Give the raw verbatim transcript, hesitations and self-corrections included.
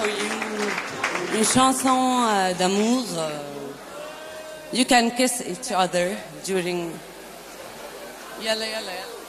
you. Une chanson euh, d'amour. Euh, you can kiss each other during. Yalla, yalla, yalla.